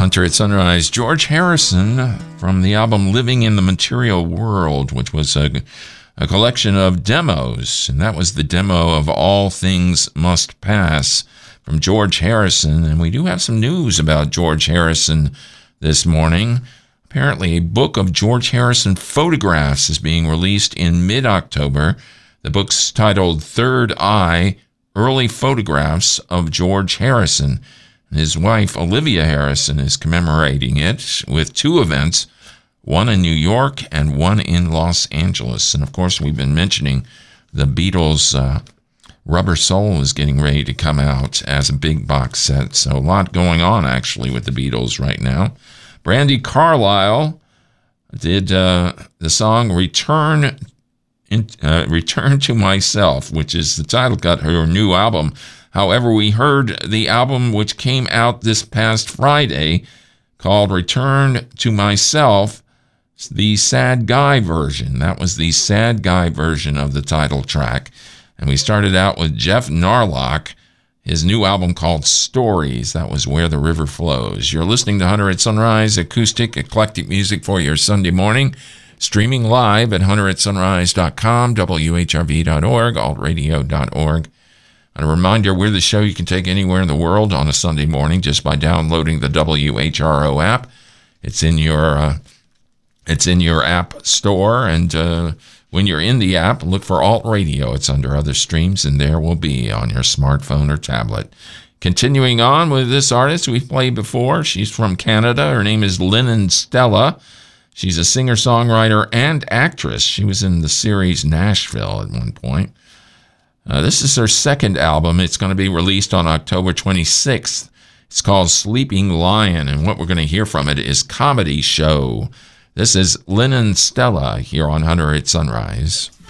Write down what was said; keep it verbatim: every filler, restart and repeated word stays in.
Hunter at Sunrise, George Harrison from the album Living in the Material World, which was a, a collection of demos. And that was the demo of All Things Must Pass from George Harrison. And we do have some news about George Harrison this morning. Apparently, a book of George Harrison photographs is being released in mid-October. The book's titled Third Eye, Early Photographs of George Harrison. His wife, Olivia Harrison, is commemorating it with two events, one in New York and one in Los Angeles. And, of course, we've been mentioning the Beatles' uh, Rubber Soul is getting ready to come out as a big box set. So a lot going on, actually, with the Beatles right now. Brandi Carlile did uh, the song Return in, uh, Return to Myself, which is the title cut of her new album. However, we heard the album which came out this past Friday called Return to Myself, the Sad Guy version. That was the Sad Guy version of the title track. And we started out with Jeff Narlock, his new album called Stories. That was Where the River Flows. You're listening to Hunter at Sunrise, acoustic, eclectic music for your Sunday morning. Streaming live at hunter at sunrise dot com, W H R V dot org, alt radio dot org. And a reminder, we're the show you can take anywhere in the world on a Sunday morning just by downloading the W H R O app. It's in your uh, it's in your app store, and uh, when you're in the app, look for Alt Radio. It's under Other Streams, and there will be on your smartphone or tablet. Continuing on with this artist we've played before. She's from Canada. Her name is Lennon Stella. She's a singer-songwriter and actress. She was in the series Nashville at one point. Uh, this is her second album. It's going to be released on October twenty-sixth. It's called Sleeping Lion, and what we're going to hear from it is Comedy Show. This is Lennon Stella here on Hunter at Sunrise.